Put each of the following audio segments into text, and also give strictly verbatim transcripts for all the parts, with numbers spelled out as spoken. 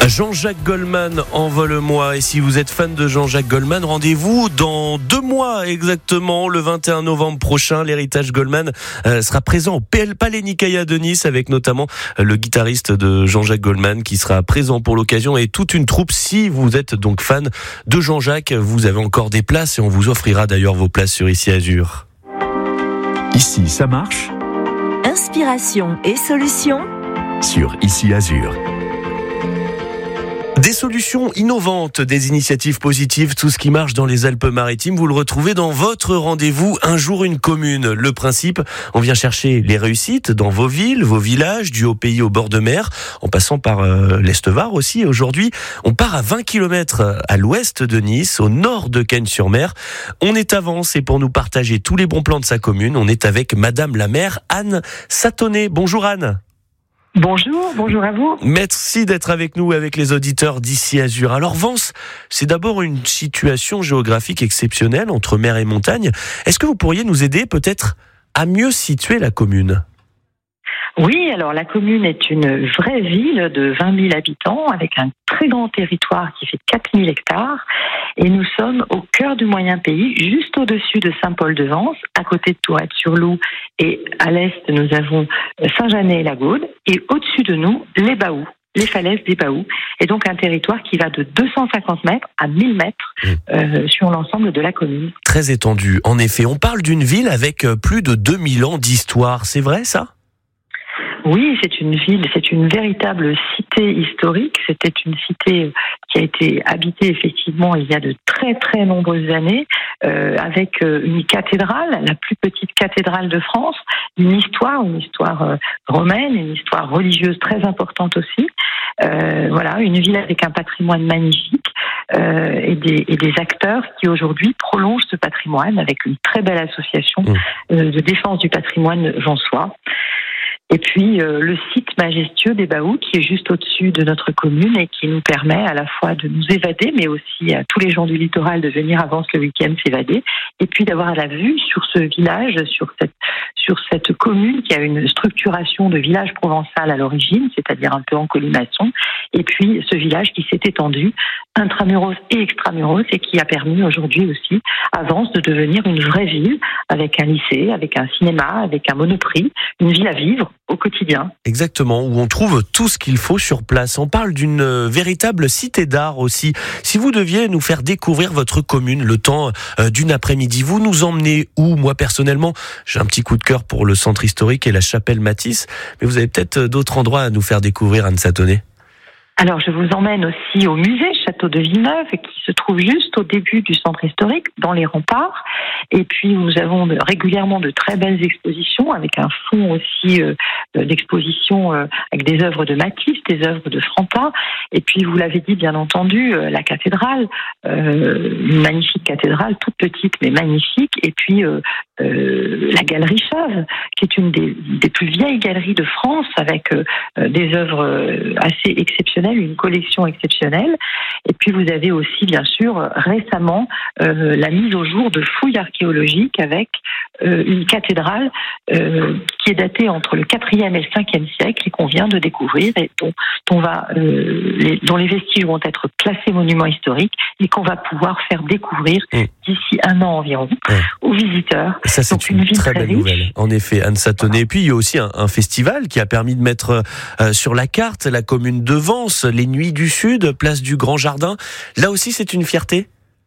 Jean-Jacques Goldman, Envole-moi. Et si vous êtes fan de Jean-Jacques Goldman, rendez-vous dans deux mois exactement, le vingt et un novembre prochain. L'héritage Goldman euh, sera présent au Palais Nicaïa de Nice, avec notamment euh, le guitariste de Jean-Jacques Goldman qui sera présent pour l'occasion, et toute une troupe. Si vous êtes donc fan de Jean-Jacques, vous avez encore des places et on vous offrira d'ailleurs vos places sur Ici Azur. Ici, ça marche. Inspiration et solutions Sur Ici Azur. Des solutions innovantes, des initiatives positives, tout ce qui marche dans les Alpes-Maritimes, vous le retrouvez dans votre rendez-vous Un jour une commune. Le principe, on vient chercher les réussites dans vos villes, vos villages, du haut pays au bord de mer, en passant par euh, l'Est-Var aussi. Aujourd'hui, on part à vingt kilomètres à l'ouest de Nice, au nord de Cagnes-sur-Mer. On est à Vence, et pour nous partager tous les bons plans de sa commune, on est avec Madame la maire Anne Satonnet. Bonjour Anne. Bonjour, bonjour à vous. Merci d'être avec nous, avec les auditeurs d'Ici Azur. Alors Vence, c'est d'abord une situation géographique exceptionnelle entre mer et montagne. Est-ce que vous pourriez nous aider peut-être à mieux situer la commune ? Oui, alors la commune est une vraie ville de vingt mille habitants avec un très grand territoire qui fait quatre mille hectares, et nous sommes au cœur du moyen pays, juste au-dessus de Saint-Paul-de-Vence, à côté de Tourette-sur-Loup, et à l'est nous avons Saint-Janet-et-la-Gaude, et au-dessus de nous les Baous, les falaises des Baous, et donc un territoire qui va de deux cent cinquante mètres à mille mètres euh, sur l'ensemble de la commune. Très étendu, en effet. On parle d'une ville avec plus de deux mille ans d'histoire, c'est vrai ça ? Oui, c'est une ville, c'est une véritable cité historique. C'était une cité qui a été habitée effectivement il y a de très très nombreuses années, euh, avec une cathédrale, la plus petite cathédrale de France, une histoire, une histoire euh, romaine, une histoire religieuse très importante aussi. Euh, voilà, une ville avec un patrimoine magnifique euh, et, des, et des acteurs qui aujourd'hui prolongent ce patrimoine avec une très belle association euh, de défense du patrimoine Vensois. Et puis euh, le site majestueux des Baous qui est juste au-dessus de notre commune et qui nous permet à la fois de nous évader, mais aussi à tous les gens du littoral de venir à Vence le week-end s'évader, et puis d'avoir la vue sur ce village, sur cette sur cette commune qui a une structuration de village provençal à l'origine, c'est-à-dire un peu en colimaçon, et puis ce village qui s'est étendu intramuros et extramuros et qui a permis aujourd'hui aussi à Vence de devenir une vraie ville avec un lycée, avec un cinéma, avec un Monoprix, une ville à vivre au quotidien. Exactement, où on trouve tout ce qu'il faut sur place. On parle d'une véritable cité d'art aussi. Si vous deviez nous faire découvrir votre commune le temps d'une après-midi, vous nous emmenez où ? Moi personnellement, j'ai un petit coup de cœur pour le centre historique et la chapelle Matisse, mais vous avez peut-être d'autres endroits à nous faire découvrir, Anne Satonnet. Alors, je vous emmène aussi au musée Château de Villeneuve, qui se trouve juste au début du centre historique, dans les remparts. Et puis, nous avons régulièrement de très belles expositions, avec un fond aussi euh, d'exposition euh, avec des œuvres de Matisse, des œuvres de Frampa. Et puis, vous l'avez dit, bien entendu, euh, la cathédrale, euh, une magnifique cathédrale, toute petite mais magnifique. Et puis, euh, euh, la galerie Chave, qui est une des, des plus vieilles galeries de France, avec euh, des œuvres euh, assez exceptionnelles, une collection exceptionnelle. Et puis vous avez aussi bien sûr récemment euh, la mise au jour de fouilles archéologiques avec euh, une cathédrale euh, qui est datée entre le quatrième et le cinquième siècle et qu'on vient de découvrir et dont, dont, va, euh, les, dont les vestiges vont être classés monuments historiques et qu'on va pouvoir faire découvrir mmh. d'ici un an environ mmh. aux visiteurs. Et ça c'est Donc, une, une très, très belle riche. nouvelle, en effet, Anne Satonnet. Voilà. Et puis il y a aussi un, un festival qui a permis de mettre euh, sur la carte la commune de Vence, les Nuits du Sud, place du Grand Jardin. Là aussi, c'est une fierté ?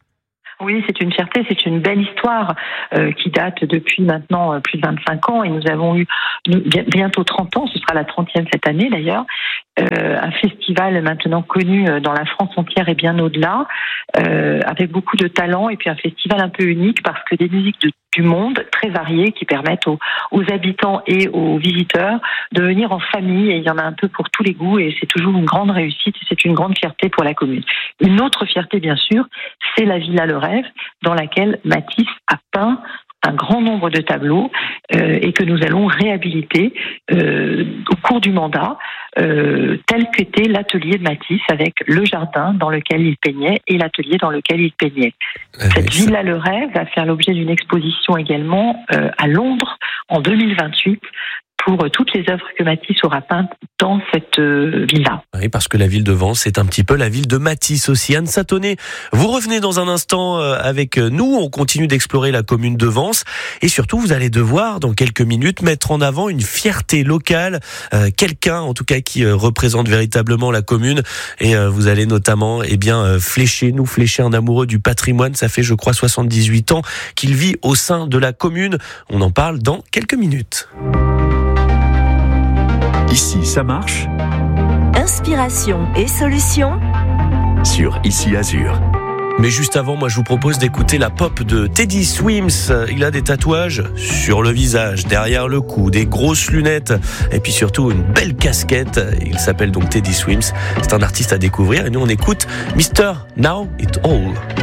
Oui, c'est une fierté, c'est une belle histoire euh, qui date depuis maintenant euh, plus de vingt-cinq ans et nous avons eu nous, bientôt trente ans, ce sera la trentième cette année d'ailleurs, euh, un festival maintenant connu dans la France entière et bien au-delà, euh, avec beaucoup de talent et puis un festival un peu unique parce que des musiques de du monde, très variées, qui permettent aux, aux habitants et aux visiteurs de venir en famille, et il y en a un peu pour tous les goûts, et c'est toujours une grande réussite, et c'est une grande fierté pour la commune. Une autre fierté, bien sûr, c'est la Villa Le Rêve, dans laquelle Matisse a peint un grand nombre de tableaux euh, et que nous allons réhabiliter euh, au cours du mandat, euh, tel qu'était l'atelier de Matisse avec le jardin dans lequel il peignait et l'atelier dans lequel il peignait. Euh, Cette ça... Villa Le Rêve va faire l'objet d'une exposition également euh, à Londres en deux mille vingt-huit pour toutes les œuvres que Matisse aura peintes dans cette euh, ville-là. Oui, parce que la ville de Vence, c'est un petit peu la ville de Matisse aussi. Anne Satonnet, vous revenez dans un instant avec nous. On continue d'explorer la commune de Vence. Et surtout, vous allez devoir, dans quelques minutes, mettre en avant une fierté locale. Euh, quelqu'un, en tout cas, qui euh, représente véritablement la commune. Et euh, vous allez notamment, eh bien, euh, flécher, nous flécher un amoureux du patrimoine. Ça fait, je crois, soixante-dix-huit ans qu'il vit au sein de la commune. On en parle dans quelques minutes. Ici, ça marche. Inspiration et solutions Sur Ici Azur. Mais juste avant, moi je vous propose d'écouter la pop de Teddy Swims. Il a des tatouages sur le visage, derrière le cou, des grosses lunettes et puis surtout une belle casquette. Il s'appelle donc Teddy Swims. C'est un artiste à découvrir et nous on écoute mister Now It All.